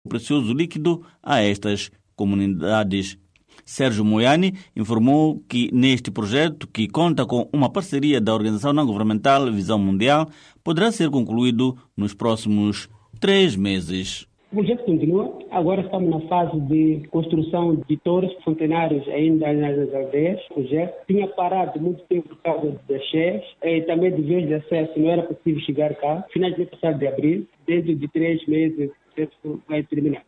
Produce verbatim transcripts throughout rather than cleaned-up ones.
o precioso líquido a estas comunidades. Sérgio Moiani informou que neste projeto, que conta com uma parceria da organização não-governamental Visão Mundial, poderá ser concluído nos próximos três meses. O projeto continua. Agora estamos na fase de construção de torres centenários ainda nas aldeias. O projeto tinha parado muito tempo por causa das cheias e também de vias de acesso, não era possível chegar cá. Finais de passado de abril, dentro de três meses, o projeto vai terminar.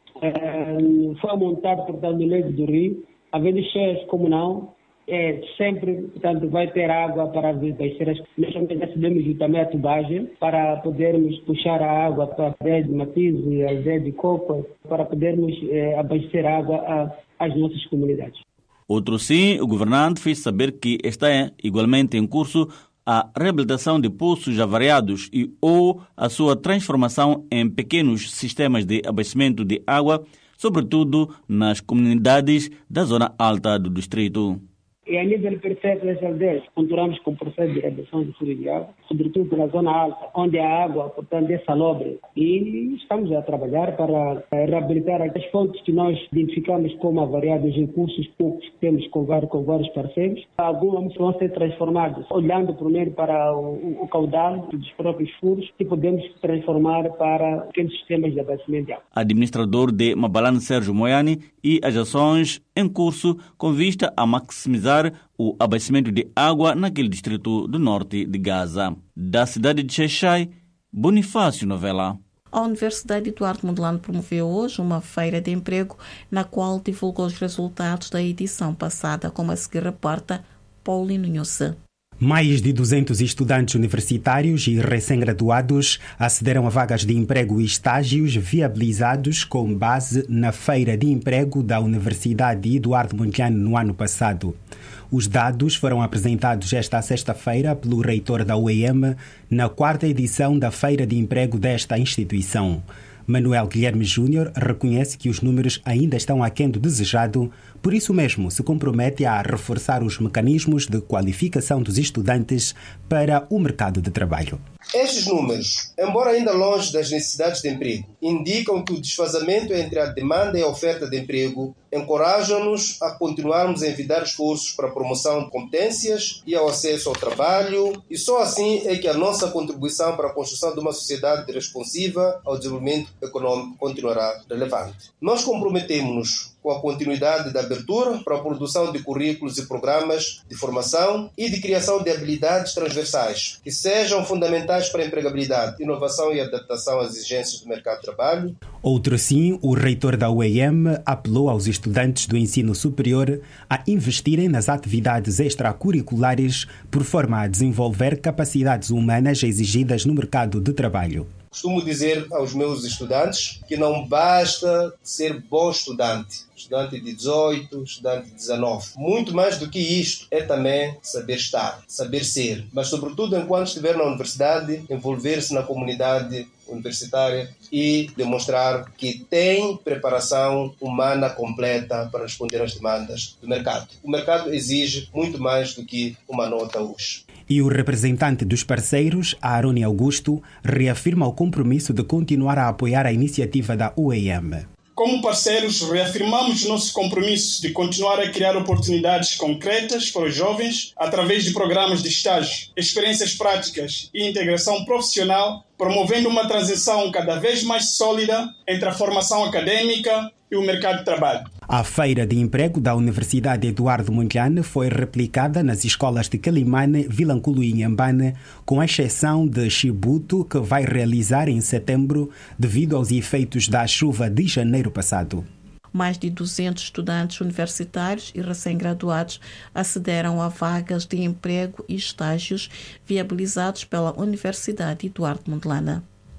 Uh, foi montado, portanto, no leito do rio. Havendo cheias como não, é, sempre, portanto, vai ter água para abastecer. Nós também recebemos também a tubagem para podermos puxar a água para a aldeia de Matiz e a aldeia de Copa, para podermos é, abastecer água a, às nossas comunidades. Outro sim, o governante fez saber que está igualmente em curso a reabilitação de poços avariados e ou a sua transformação em pequenos sistemas de abastecimento de água, sobretudo nas comunidades da zona alta do distrito. E a nível periférico das aldeias, continuamos com o processo de redução de fluxo de água, sobretudo na zona alta, onde a água, portanto, é salobre. E estamos a trabalhar para reabilitar as fontes que nós identificamos como avariadas em cursos poucos que temos com vários, com vários parceiros. Alguns vão ser transformados, olhando primeiro para o, o caudal dos próprios furos, que podemos transformar para pequenos sistemas de abastecimento de água. Administrador de Mabalane, Sérgio Moiani, e as ações em curso com vista a maximizar o abastecimento de água naquele distrito do norte de Gaza. Da cidade de Xai-Xai, Bonifácio Novela. A Universidade Eduardo Mondlane promoveu hoje uma feira de emprego na qual divulgou os resultados da edição passada, como a seguir reporta Paulino Nhosse. Mais de duzentos estudantes universitários e recém-graduados acederam a vagas de emprego e estágios viabilizados com base na Feira de Emprego da Universidade Eduardo Mondlane no ano passado. Os dados foram apresentados esta sexta-feira pelo reitor da U E M na quarta edição da Feira de Emprego desta instituição. Manuel Guilherme Júnior reconhece que os números ainda estão aquém do desejado, por isso mesmo se compromete a reforçar os mecanismos de qualificação dos estudantes para o mercado de trabalho. Estes números, embora ainda longe das necessidades de emprego, indicam que o desfazamento entre a demanda e a oferta de emprego encorajam-nos a continuarmos a envidar esforços para a promoção de competências e ao acesso ao trabalho, e só assim é que a nossa contribuição para a construção de uma sociedade responsiva ao desenvolvimento econômico continuará relevante. Nós comprometemos-nos com a continuidade da abertura para a produção de currículos e programas de formação e de criação de habilidades transversais que sejam fundamentais para a empregabilidade, inovação e adaptação às exigências do mercado de trabalho. Outro sim, o reitor da U E M apelou aos estudantes do ensino superior a investirem nas atividades extracurriculares por forma a desenvolver capacidades humanas exigidas no mercado de trabalho. Costumo dizer aos meus estudantes que não basta ser bom estudante, estudante de dezoito, estudante de dezanove. Muito mais do que isto é também saber estar, saber ser. Mas, sobretudo, enquanto estiver na universidade, envolver-se na comunidade universitária e demonstrar que tem preparação humana completa para responder às demandas do mercado. O mercado exige muito mais do que uma nota hoje. E o representante dos parceiros, Aroni Augusto, reafirma o compromisso de continuar a apoiar a iniciativa da U E M. Como parceiros, reafirmamos nosso compromisso de continuar a criar oportunidades concretas para os jovens através de programas de estágio, experiências práticas e integração profissional, promovendo uma transição cada vez mais sólida entre a formação acadêmica e o mercado de trabalho. A Feira de Emprego da Universidade Eduardo Mondlane foi replicada nas escolas de Quelimane, Vilanculo e Inhambane, com exceção de Chibuto, que vai realizar em setembro devido aos efeitos da chuva de janeiro passado. Mais de duzentos estudantes universitários e recém-graduados acederam a vagas de emprego e estágios viabilizados pela Universidade Eduardo Mondlane.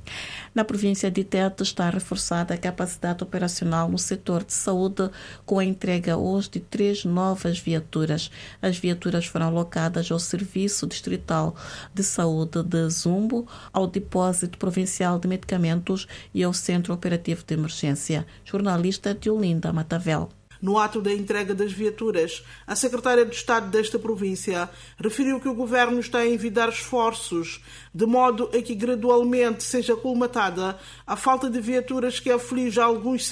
Na província de Tete está reforçada a capacidade operacional no setor de saúde com a entrega hoje de três novas viaturas. As viaturas foram alocadas ao Serviço Distrital de Saúde de Zumbo, ao Depósito Provincial de Medicamentos e ao Centro Operativo de Emergência. Jornalista de Olinda Matavel. no ato da entrega das viaturas. A secretária de Estado desta província referiu que o governo está a envidar esforços de modo a que gradualmente seja colmatada a falta de viaturas que aflige alguns